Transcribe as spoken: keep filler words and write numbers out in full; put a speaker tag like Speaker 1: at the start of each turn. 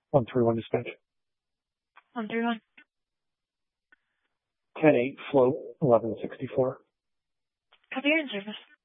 Speaker 1: one three one dispatch.
Speaker 2: one three one.
Speaker 1: ten eight float eleven sixty-four.
Speaker 2: Copy your in service.